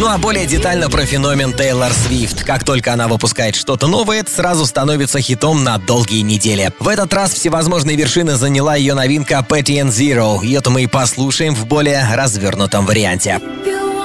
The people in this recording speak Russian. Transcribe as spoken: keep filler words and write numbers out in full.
Ну а более детально про феномен Тейлор Свифт. Как только она выпускает что-то новое, это сразу становится хитом на долгие недели. В этот раз всевозможные вершины заняла ее новинка Patty and Zero. Ее-то мы и послушаем в более развернутом варианте.